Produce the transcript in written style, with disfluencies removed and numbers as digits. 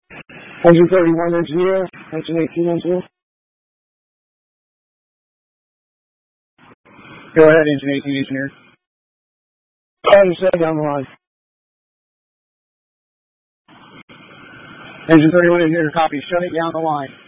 Engine 31 engineer, engine 18 engineer. Go ahead, engine 18 engineer. Engine 7 down the line. Engine 31 engineer, copy. Shut it down the line.